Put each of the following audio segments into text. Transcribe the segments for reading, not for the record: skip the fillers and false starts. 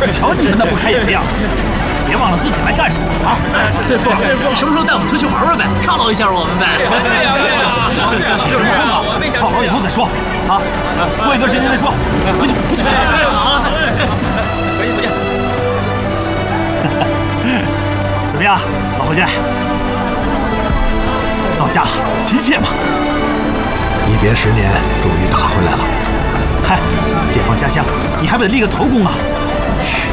瞧你们那不开眼的样子，别忘了自己来干什么啊！ 对父，什么时候带我们出去玩玩呗，犒劳一下我们呗。 对呀，起什么哄啊？犒劳以后再说啊，过一段时间再说。回去。 好，回去。 怎么样，老侯家？到家了，齐切吗？ 一别10年，终于打回来了。 嗨，解放家乡，你还不得立个头功啊？ 嘘，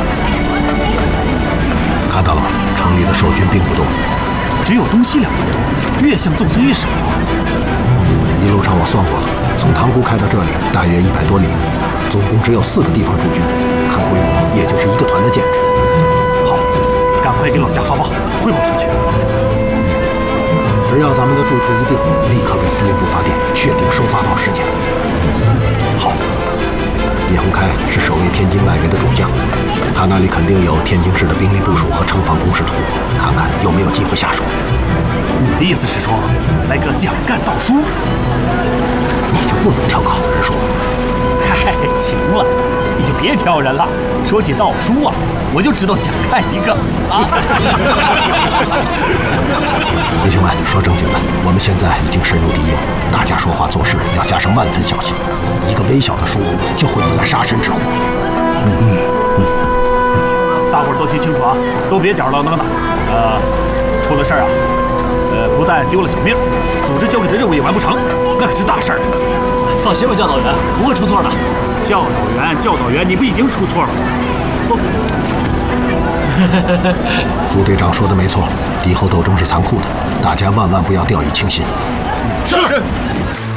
看到了吗？城里的守军并不多， 只有东西两头多，越向纵深越少。 一路上我算过了，从塘沽开到这里大约100多里，总共只有4个地方驻军，看规模也就是一个团的建制。 好，赶快给老家发报，汇报上去。 只要咱们的住处一定，立刻给司令部发电，确定收发报时间。 好。 叶洪开是守卫天津外围的主将，他那里肯定有天津市的兵力部署和城防工事图，看看有没有机会下手。 你的意思是说，来个蒋干盗书？ 你就不能挑个好人说？ 嗨，行了，你就别挑人了。说起盗书啊，我就知道蒋干一个啊。 弟兄们，说正经的，我们现在已经深入敌营，大家说话做事要加上万分小心，一个微小的疏忽就会引来杀身之祸。 大伙儿都听清楚啊，都别吊儿郎当的。出了事儿啊，不但丢了小命，组织交给的任务也完不成，那可是大事儿。 放心吧，教导员，不会出错的。 教导员，你不已经出错了？ 副队长说的没错，敌后斗争是残酷的，大家万万不要掉以轻心。 是。